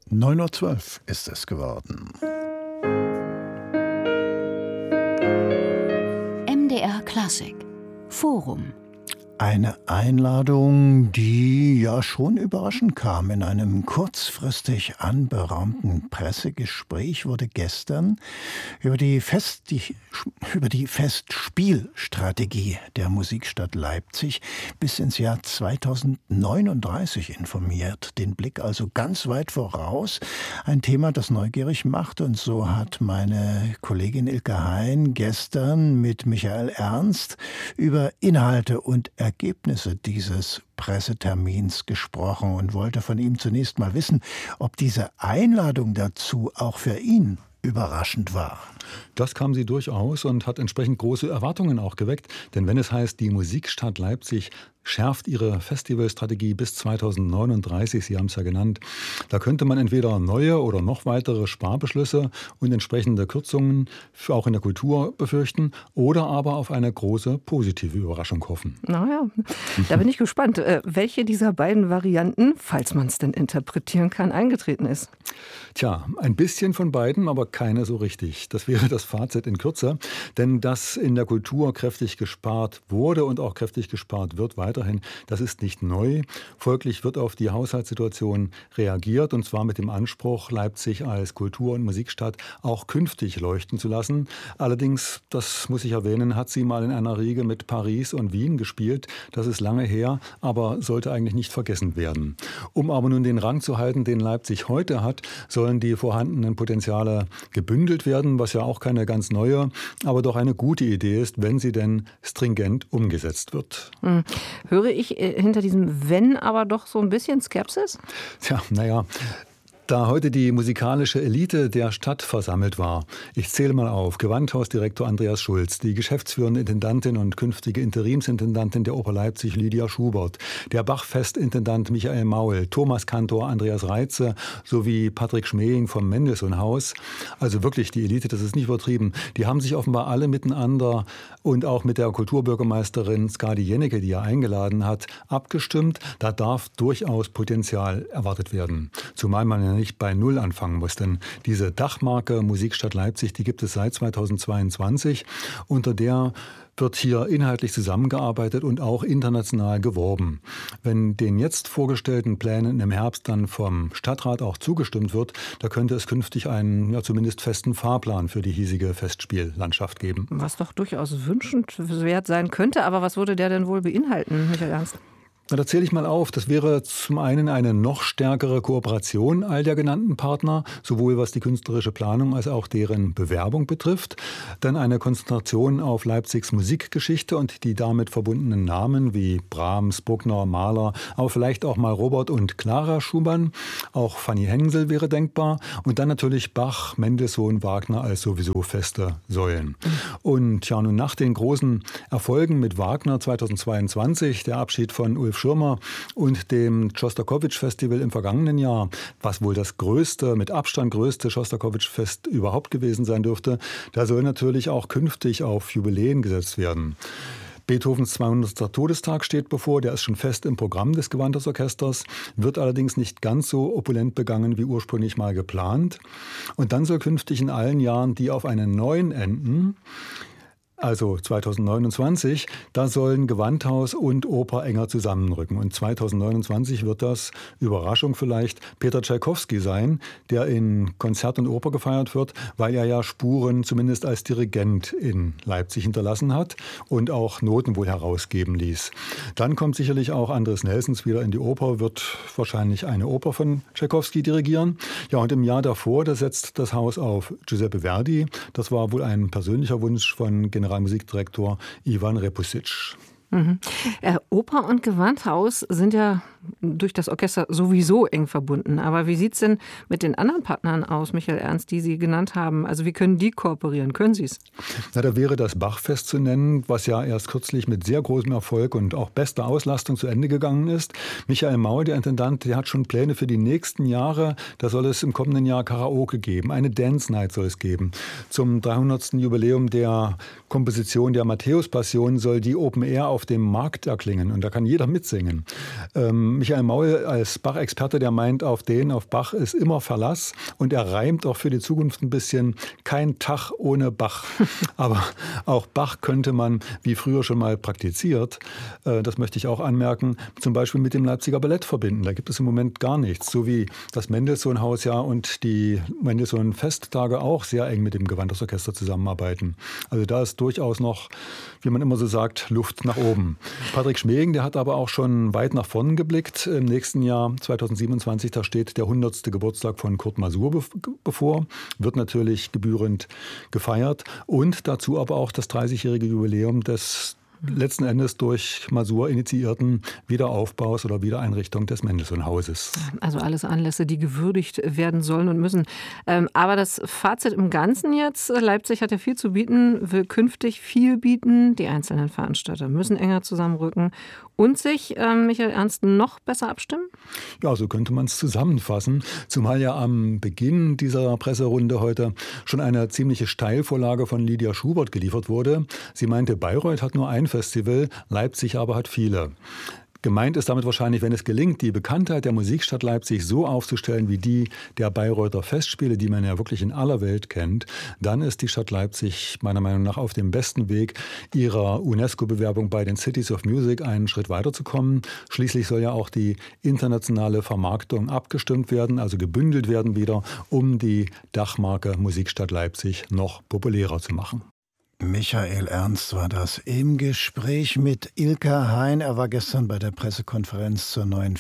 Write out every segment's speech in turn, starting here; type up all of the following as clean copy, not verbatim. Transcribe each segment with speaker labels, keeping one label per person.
Speaker 1: 9:12 Uhr ist es geworden.
Speaker 2: MDR Klassik Forum.
Speaker 1: Eine Einladung, die ja schon überraschend kam. In einem kurzfristig anberaumten Pressegespräch wurde gestern über die Festspielstrategie der Musikstadt Leipzig bis ins Jahr 2039 informiert. Den Blick also ganz weit voraus. Ein Thema, das neugierig macht. Und so hat meine Kollegin Ilke Hein gestern mit Michael Ernst über Inhalte und Ergebnisse dieses Pressetermins gesprochen und wollte von ihm zunächst mal wissen, ob diese Einladung dazu auch für ihn überraschend war.
Speaker 3: Das kam sie durchaus und hat entsprechend große Erwartungen auch geweckt. Denn wenn es heißt, die Musikstadt Leipzig schärft ihre Festivalstrategie bis 2039, Sie haben es ja genannt, da könnte man entweder neue oder noch weitere Sparbeschlüsse und entsprechende Kürzungen auch in der Kultur befürchten oder aber auf eine große positive Überraschung hoffen.
Speaker 4: Naja, da bin ich gespannt, welche dieser beiden Varianten, falls man es denn interpretieren kann, eingetreten ist.
Speaker 3: Tja, ein bisschen von beiden, aber keine so richtig. Das wäre das Fazit in Kürze. Denn dass in der Kultur kräftig gespart wurde und auch kräftig gespart wird weiterhin, das ist nicht neu. Folglich wird auf die Haushaltssituation reagiert, und zwar mit dem Anspruch, Leipzig als Kultur- und Musikstadt auch künftig leuchten zu lassen. Allerdings, das muss ich erwähnen, hat sie mal in einer Riege mit Paris und Wien gespielt. Das ist lange her, aber sollte eigentlich nicht vergessen werden. Um aber nun den Rang zu halten, den Leipzig heute hat, sollen die vorhandenen Potenziale gebündelt werden, was ja auch keine ganz neue, aber doch eine gute Idee ist, wenn sie denn stringent umgesetzt wird.
Speaker 4: Höre ich hinter diesem Wenn aber doch so ein bisschen Skepsis?
Speaker 3: Tja, naja. Da heute die musikalische Elite der Stadt versammelt war, ich zähle mal auf, Gewandhausdirektor Andreas Schulz, die geschäftsführende Intendantin und künftige Interimsintendantin der Oper Leipzig Lydia Schubert, der Bachfestintendant Michael Maul, Thomas Kantor Andreas Reitze sowie Patrick Schmeing vom Mendelssohn-Haus, also wirklich die Elite, das ist nicht übertrieben, die haben sich offenbar alle miteinander und auch mit der Kulturbürgermeisterin Skadi Jennecke, die er eingeladen hat, abgestimmt. Da darf durchaus Potenzial erwartet werden, zumal man ja nicht bei Null anfangen muss, denn diese Dachmarke Musikstadt Leipzig, die gibt es seit 2022, unter der wird hier inhaltlich zusammengearbeitet und auch international geworben. Wenn den jetzt vorgestellten Plänen im Herbst dann vom Stadtrat auch zugestimmt wird, da könnte es künftig einen zumindest festen Fahrplan für die hiesige Festspiellandschaft geben.
Speaker 4: Was doch durchaus wünschenswert sein könnte, aber was würde der denn wohl beinhalten, Michael Ernst?
Speaker 3: Na, da zähle ich mal auf. Das wäre zum einen eine noch stärkere Kooperation all der genannten Partner, sowohl was die künstlerische Planung als auch deren Bewerbung betrifft. Dann eine Konzentration auf Leipzigs Musikgeschichte und die damit verbundenen Namen wie Brahms, Bruckner, Mahler, aber vielleicht auch mal Robert und Clara Schumann. Auch Fanny Hensel wäre denkbar. Und dann natürlich Bach, Mendelssohn, Wagner als sowieso feste Säulen. Und ja, nun nach den großen Erfolgen mit Wagner 2022, der Abschied von Ulf Schirmer und dem Schostakowitsch-Festival im vergangenen Jahr, was wohl das größte, mit Abstand größte Schostakowitsch-Fest überhaupt gewesen sein dürfte, da soll natürlich auch künftig auf Jubiläen gesetzt werden. Beethovens 200. Todestag steht bevor, der ist schon fest im Programm des Gewandhausorchesters, wird allerdings nicht ganz so opulent begangen wie ursprünglich mal geplant. Und dann soll künftig in allen Jahren, die auf einen neuen enden, also 2029, da sollen Gewandhaus und Oper enger zusammenrücken. Und 2029 wird das, Überraschung vielleicht, Peter Tschaikowski sein, der in Konzert und Oper gefeiert wird, weil er ja Spuren zumindest als Dirigent in Leipzig hinterlassen hat und auch Noten wohl herausgeben ließ. Dann kommt sicherlich auch Andres Nelsons wieder in die Oper, wird wahrscheinlich eine Oper von Tschaikowski dirigieren. Ja, und im Jahr davor, da setzt das Haus auf Giuseppe Verdi. Das war wohl ein persönlicher Wunsch von Generalmusikdirektor Ivan Repusic.
Speaker 4: Oper und Gewandhaus sind ja durch das Orchester sowieso eng verbunden. Aber wie sieht es denn mit den anderen Partnern aus, Michael Ernst, die Sie genannt haben? Also wie können die kooperieren? Können Sie es?
Speaker 3: Na, da wäre das Bachfest zu nennen, was ja erst kürzlich mit sehr großem Erfolg und auch bester Auslastung zu Ende gegangen ist. Michael Maul, der Intendant, der hat schon Pläne für die nächsten Jahre. Da soll es im kommenden Jahr Karaoke geben. Eine Dance Night soll es geben. Zum 300. Jubiläum der Komposition der Matthäus-Passion soll die Open Air auf auf dem Markt erklingen und da kann jeder mitsingen. Michael Maul als Bach-Experte, der meint, auf Bach ist immer Verlass und er reimt auch für die Zukunft ein bisschen: kein Tag ohne Bach. Aber auch Bach könnte man, wie früher schon mal praktiziert, das möchte ich auch anmerken, zum Beispiel mit dem Leipziger Ballett verbinden. Da gibt es im Moment gar nichts. So wie das Mendelssohn-Hausjahr und die Mendelssohn-Festtage auch sehr eng mit dem Gewandhausorchester zusammenarbeiten. Also da ist durchaus noch, wie man immer so sagt, Luft nach oben. Patrick Schmeling, der hat aber auch schon weit nach vorn geblickt. Im nächsten Jahr, 2027, da steht der 100. Geburtstag von Kurt Masur bevor. Wird natürlich gebührend gefeiert. Und dazu aber auch das 30-jährige Jubiläum des letzten Endes durch Masur initiierten Wiederaufbaus oder Wiedereinrichtung des Mendelssohn-Hauses.
Speaker 4: Also alles Anlässe, die gewürdigt werden sollen und müssen. Aber das Fazit im Ganzen jetzt: Leipzig hat ja viel zu bieten, will künftig viel bieten. Die einzelnen Veranstalter müssen enger zusammenrücken und sich, Michael Ernst, noch besser abstimmen?
Speaker 3: Ja, so könnte man es zusammenfassen. Zumal ja am Beginn dieser Presserunde heute schon eine ziemliche Steilvorlage von Lydia Schubert geliefert wurde. Sie meinte, Bayreuth hat nur ein Festival, Leipzig aber hat viele. Gemeint ist damit wahrscheinlich, wenn es gelingt, die Bekanntheit der Musikstadt Leipzig so aufzustellen wie die der Bayreuther Festspiele, die man ja wirklich in aller Welt kennt, dann ist die Stadt Leipzig meiner Meinung nach auf dem besten Weg, ihrer UNESCO-Bewerbung bei den Cities of Music einen Schritt weiterzukommen. Schließlich soll ja auch die internationale Vermarktung abgestimmt werden, also gebündelt werden wieder, um die Dachmarke Musikstadt Leipzig noch populärer zu machen.
Speaker 1: Michael Ernst war das im Gespräch mit Ilka Hein. Er war gestern bei der Pressekonferenz zur neuen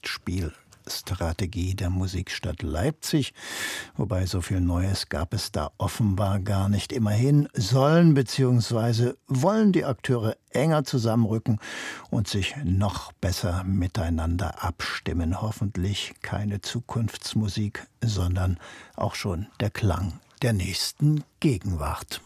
Speaker 1: Festspielstrategie der Musikstadt Leipzig. Wobei so viel Neues gab es da offenbar gar nicht. Immerhin sollen bzw. wollen die Akteure enger zusammenrücken und sich noch besser miteinander abstimmen. Hoffentlich keine Zukunftsmusik, sondern auch schon der Klang der nächsten Gegenwart.